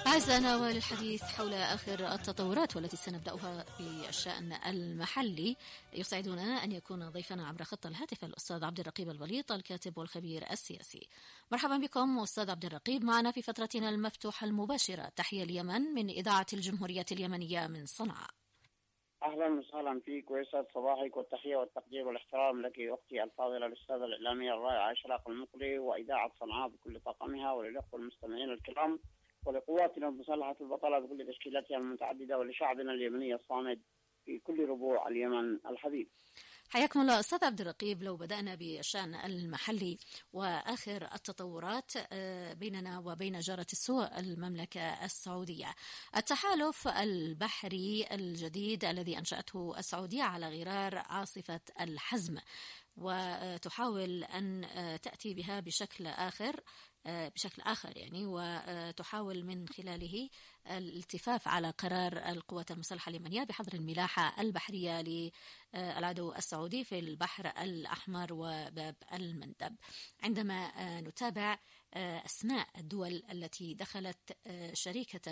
أعزائنا، والحديث حول آخر التطورات والتي سنبدأها بالشأن المحلي. يسعدنا أن يكون ضيفنا عبر خط الهاتف الأستاذ عبد الرقيب البليط، الكاتب والخبير السياسي. مرحبا بكم أستاذ عبد الرقيب معنا في فترتنا المفتوحة المباشرة. تحية اليمن من إذاعة الجمهورية اليمنية من صنعاء. أهلا وسهلا فيك ويسعد صباحك، والتحية والتقدير والاحترام لك أختي الفاضلة الأستاذة الإعلامية الرائعة إشراق المقري وإذاعة صنعاء بكل طاقمها، وللأخوة المستمعين الكرام، ولقواتنا المسلحة البطلة بكل تشكيلاتها المتعددة، ولشعبنا اليمني الصامد في كل ربوع اليمن الحبيب. حياكم الله أستاذ عبد الرقيب. لو بدأنا بالشأن المحلي وآخر التطورات بيننا وبين جارة السوء المملكة السعودية، التحالف البحري الجديد الذي أنشأته السعودية على غرار عاصفة الحزم، وتحاول أن تأتي بها بشكل آخر يعني، وتحاول من خلاله الالتفاف على قرار القوات المسلحة اليمنية بحظر الملاحة البحرية للعدو السعودي في البحر الأحمر وباب المندب. عندما نتابع أسماء الدول التي دخلت شريكة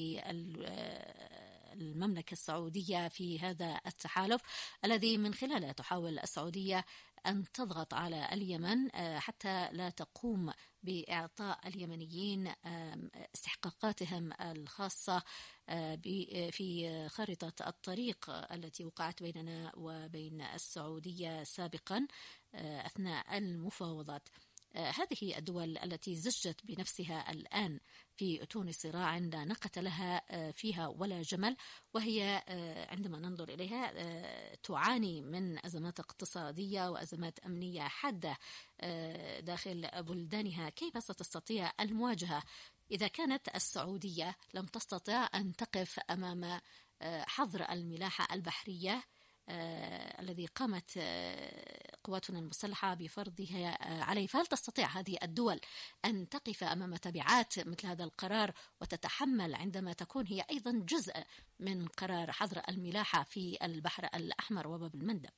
للمملكة السعودية في هذا التحالف الذي من خلاله تحاول السعودية أن تضغط على اليمن حتى لا تقوم بإعطاء اليمنيين استحقاقاتهم الخاصة في خارطة الطريق التي وقعت بيننا وبين السعودية سابقا أثناء المفاوضات. هذه الدول التي زجت بنفسها الآن في أتون صراع لا نقة لها فيها ولا جمل، وهي عندما ننظر إليها تعاني من أزمات اقتصادية وأزمات أمنية حادة داخل بلدانها. كيف ستستطيع المواجهة إذا كانت السعودية لم تستطع أن تقف أمام حظر الملاحة البحرية الذي قامت قواتنا المسلحة بفرضها عليه؟ فهل تستطيع هذه الدول أن تقف أمام تبعات مثل هذا القرار وتتحمل عندما تكون هي أيضا جزء من قرار حظر الملاحة في البحر الأحمر وباب المندب؟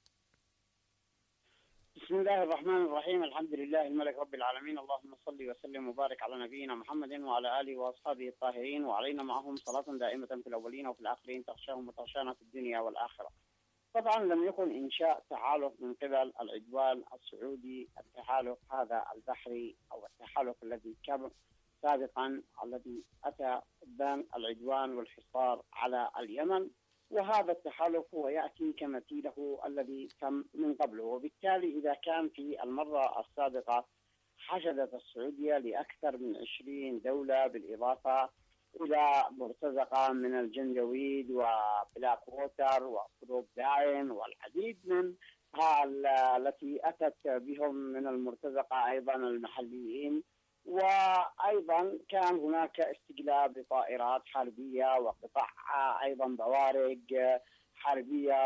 بسم الله الرحمن الرحيم. الحمد لله الملك رب العالمين، اللهم صل وسلم وبارك على نبينا محمد وعلى آله وأصحابه الطاهرين، وعلينا معهم صلاة دائمة في الأولين وفي الآخرين تغشاهم وتغشانا في الدنيا والآخرة. طبعا لم يكن إنشاء تحالف من قبل العدوان السعودي، التحالف هذا البحري أو التحالف الذي كان سابقا الذي أتى قدام العدوان والحصار على اليمن، وهذا التحالف هو يأتي كمثيله الذي تم من قبله. وبالتالي إذا كان في المرة السابقة حشدت السعودية لأكثر من 20 دولة بالإضافة إلى مرتزقة من الجنجويد وبلاك ووتر وقلوب داعم والعديد من التي أتت بهم من المرتزقة أيضا المحليين، وأيضا كان هناك استجلاب لطائرات حربية وقطع أيضا بوارج حربية،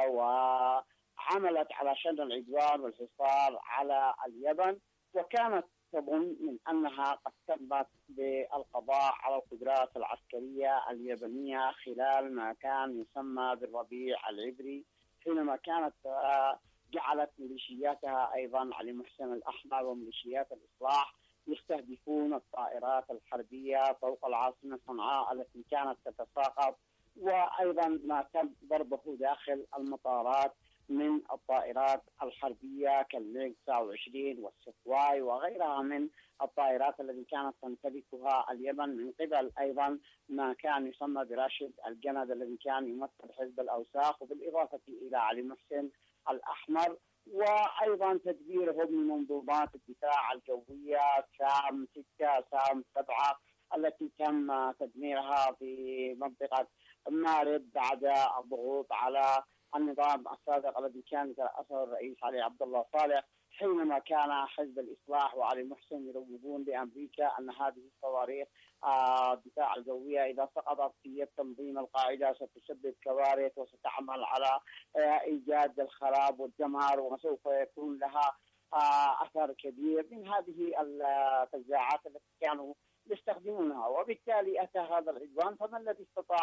وعملت على شن العدوان والحصار على اليمن، وكانت تظن من أنها قد تمت بالقضاء على القدرات العسكرية اليابانية خلال ما كان يسمى بالربيع العبري، حينما كانت جعلت ميليشياتها أيضا علي محسن الأحمر وميليشيات الإصلاح يستهدفون الطائرات الحربية فوق العاصمة صنعاء التي كانت تتساقط، وأيضا ما تم ضربه داخل المطارات من الطائرات الحربية كالميج 29 والسكواي وغيرها من الطائرات التي كانت تمتلكها اليمن من قبل أيضا ما كان يسمى براشد الجند الذي كان يمثل حزب الأوساخ، وبالإضافة إلى علي محسن الأحمر، وأيضا تدبيرهم لمنظومات الدفاع الجوية سام 6 سام 7 التي تم تدميرها في منطقة مارب بعد الضغوط على النظام السابق الذي كان يترأسه الرئيس علي عبد الله صالح، حينما كان حزب الإصلاح وعلي محسن يروجون لأمريكا أن هذه الصواريخ الدفاع الجوية إذا سقطت في يد تنظيم القاعدة ستسبب كوارث وستعمل على إيجاد الخراب والدمار، وسوف يكون لها أثر كبير من هذه الفزاعات التي كانوا يستخدمونها. وبالتالي أتى هذا العدوان، فما الذي استطاع